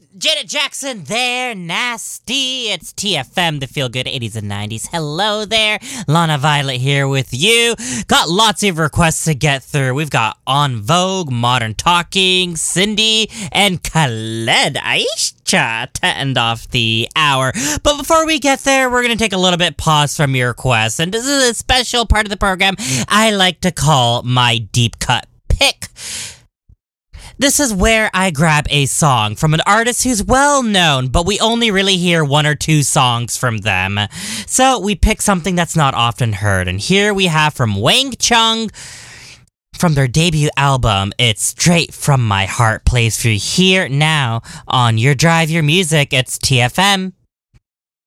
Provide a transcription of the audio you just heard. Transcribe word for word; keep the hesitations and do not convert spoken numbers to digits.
Janet Jackson there, nasty. It's T F M, the Feel Good eighties and nineties. Hello there, Lana Violet here with you. Got lots of requests to get through. We've got On Vogue, Modern Talking, Cindy, and Khaled Aisha to end off the hour. But before we get there, we're going to take a little bit pause from your requests. And this is a special part of the program I like to call my Deep Cut Pick. This is where I grab a song from an artist who's well known, but we only really hear one or two songs from them. So we pick something that's not often heard. And here we have from Wang Chung, from their debut album, It's Straight From My Heart, plays for you here now on Your Drive, Your Music. It's T F M.